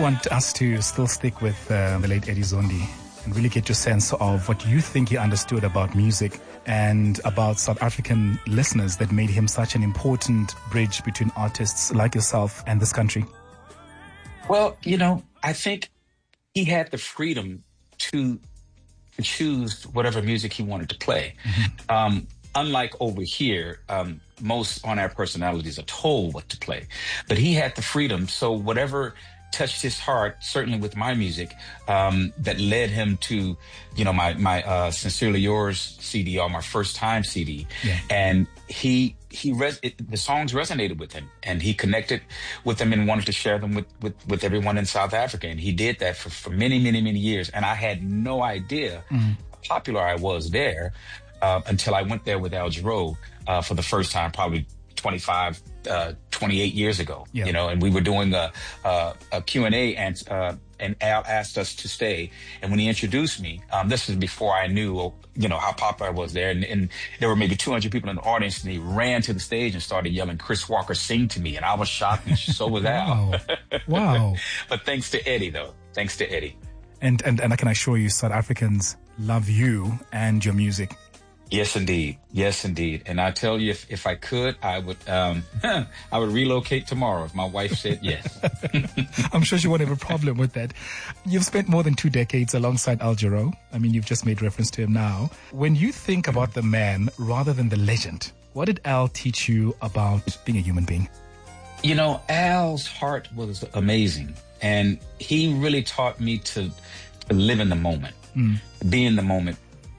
want us to still stick with the late Eddie Zondi and really get your sense of what you think he understood about music and about South African listeners that made him such an important bridge between artists like yourself and this country. Well, I think he had the freedom to choose whatever music he wanted to play. Mm-hmm. Unlike over here, most on-air personalities are told what to play, but he had the freedom. So whatever touched his heart, certainly with my music, that led him to, my Sincerely Yours CD, or my first time CD. Yeah. And the songs resonated with him, and he connected with them and wanted to share them with everyone in South Africa. And he did that for many, many, many years. And I had no idea how popular I was there until I went there with Al Jarreau for the first time, probably 28 years ago, and we were doing a Q&A, and Al asked us to stay. And when he introduced me, this was before I knew, how popular I was there. And there were maybe 200 people in the audience, and he ran to the stage and started yelling, "Chris Walker, sing to me." And I was shocked, and so was Al. Wow. But thanks to Eddie, though. Thanks to Eddie. And I can assure you, South Africans love you and your music. Yes, indeed. Yes, indeed. And I tell you, if I could, I would I would relocate tomorrow if my wife said yes. I'm sure she won't have a problem with that. You've spent more than 2 decades alongside Al Jarreau. I mean, you've just made reference to him now. When you think about the man rather than the legend, what did Al teach you about being a human being? Al's heart was amazing. And he really taught me to live in the moment, be in the moment.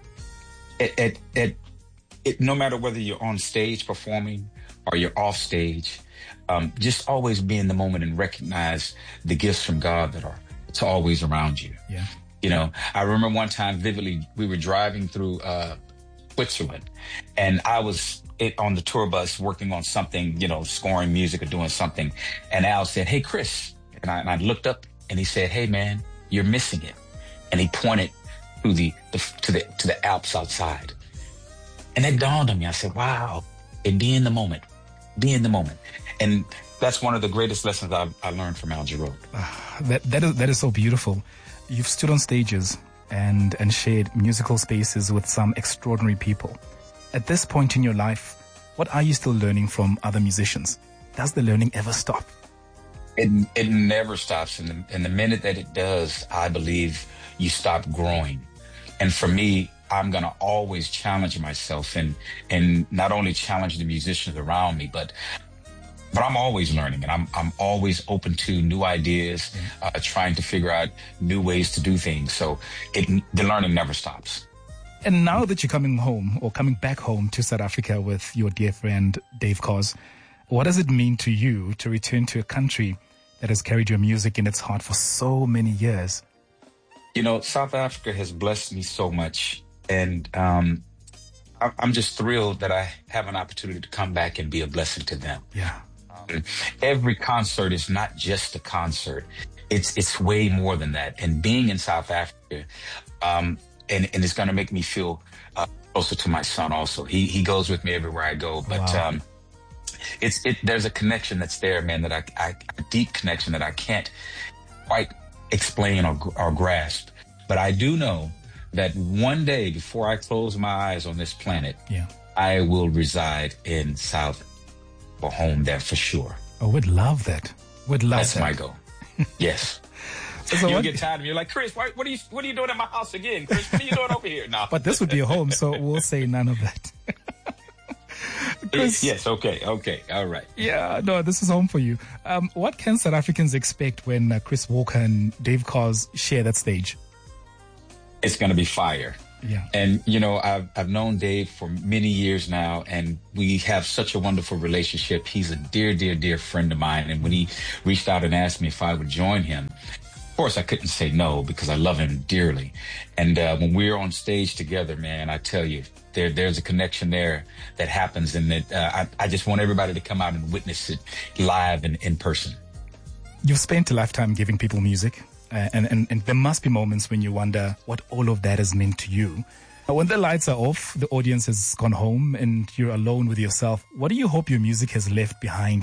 No matter whether you're on stage performing or you're off stage, just always be in the moment and recognize the gifts from God that are always around you. Yeah. I remember one time vividly, we were driving through Switzerland, and I was on the tour bus working on something, scoring music or doing something. And Al said, "Hey, Chris." And I looked up, and he said, "Hey, man, you're missing it." And he pointed to the Alps outside. And it dawned on me. I said, wow, be in the moment. Be in the moment. And that's one of the greatest lessons I learned from Al Jarreau. That is so beautiful. You've stood on stages and shared musical spaces with some extraordinary people. At this point in your life, what are you still learning from other musicians? Does the learning ever stop? It never stops. And the minute that it does, I believe you stop growing. And for me, I'm going to always challenge myself and not only challenge the musicians around me, but I'm always learning, and I'm always open to new ideas, trying to figure out new ways to do things. So the learning never stops. And now that you're coming back home to South Africa with your dear friend Dave Koz, what does it mean to you to return to a country that has carried your music in its heart for so many years? South Africa has blessed me so much, and I'm just thrilled that I have an opportunity to come back and be a blessing to them. Yeah. Every concert is not just a concert. It's way more than that. And being in South Africa, and it's going to make me feel closer to my son also. He goes with me everywhere I go, but wow. There's a connection that's there, man, that a deep connection that I can't quite explain or grasp. But I do know that one day before I close my eyes on this planet, I will reside in South or home there for sure. Oh, we'd love that. That's my goal. Yes. So you'll get tired of me. You're like, Chris, what are you doing in my house again? Chris, what are you doing over here? No. But this would be a home, so we'll say none of that. Chris, yes, okay, all right. Yeah, no, this is home for you. What can South Africans expect when Chris Walker and Dave Koz share that stage? It's going to be fire. Yeah. And, I've known Dave for many years now, and we have such a wonderful relationship. He's a dear, dear, dear friend of mine. And when he reached out and asked me if I would join him, of course, I couldn't say no because I love him dearly. And when we're on stage together, man, I tell you, there's a connection there that happens, and that I just want everybody to come out and witness it live and in person. You've spent a lifetime giving people music. And there must be moments when you wonder what all of that has meant to you. When the lights are off, the audience has gone home, and you're alone with yourself, what do you hope your music has left behind